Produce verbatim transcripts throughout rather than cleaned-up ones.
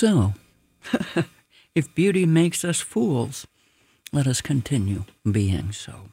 so, if beauty makes us fools, let us continue being so.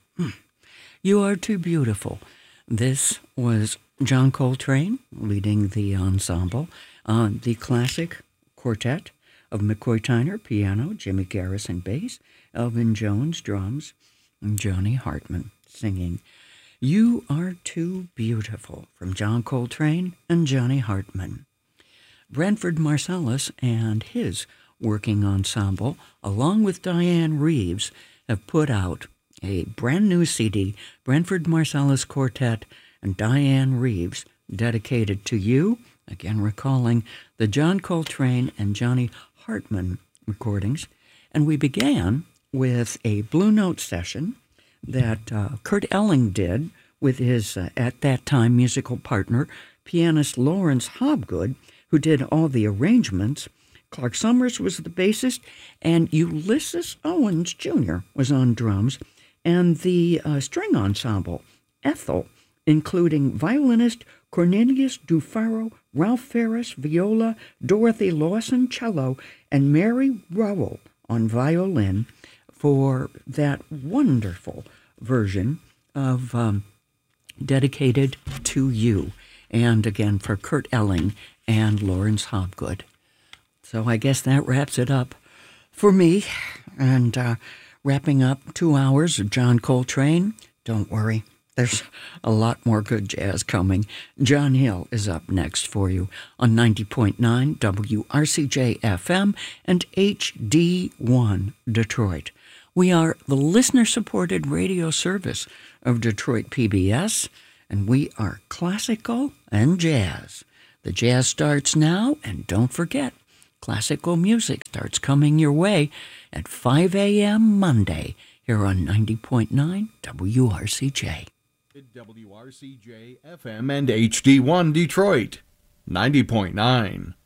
You are too beautiful. This was John Coltrane leading the ensemble on the classic quartet of McCoy Tyner, piano, Jimmy Garrison, bass, Elvin Jones, drums, and Johnny Hartman singing You Are Too Beautiful from John Coltrane and Johnny Hartman. Branford Marsalis and his working ensemble, along with Diane Reeves, have put out a brand new C D, Branford Marsalis Quartet and Diane Reeves, dedicated to you, again recalling the John Coltrane and Johnny Hartman recordings. And we began with a Blue Note session that uh, Kurt Elling did with his, uh, at that time, musical partner, pianist Lawrence Hobgood, who did all the arrangements. Clark Summers was the bassist, and Ulysses Owens Junior was on drums, and the uh, string ensemble, Ethel, including violinist Cornelius Dufaro, Ralph Ferris, viola, Dorothy Lawson, cello, and Mary Rowell on violin for that wonderful version of um, Dedicated to You, and again for Kurt Elling and Lawrence Hobgood. So I guess that wraps it up for me, and uh, wrapping up two hours of John Coltrane. Don't worry, there's a lot more good jazz coming. John Hill is up next for you on ninety point nine W R C J F M and H D one Detroit. We are the listener-supported radio service of Detroit P B S, and we are classical and jazz. The jazz starts now, and don't forget, classical music starts coming your way at five a.m. Monday here on ninety point nine W R C J. W R C J F M and H D one Detroit, ninety point nine.